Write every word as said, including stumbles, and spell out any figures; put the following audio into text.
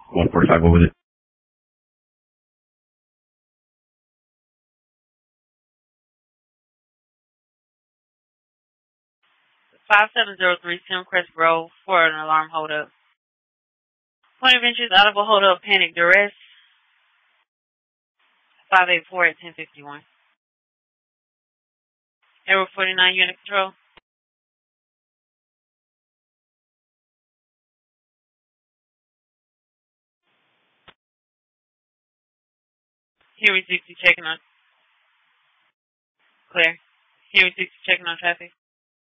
one forty-five, what was it? five seven zero three Simcrest Grove for an alarm holdup. Point of interest, audible holdup, panic, duress. five eight four at ten fifty-one. Edward forty-nine, unit control. Henry sixty checking on. Clear. Henry sixty checking on traffic.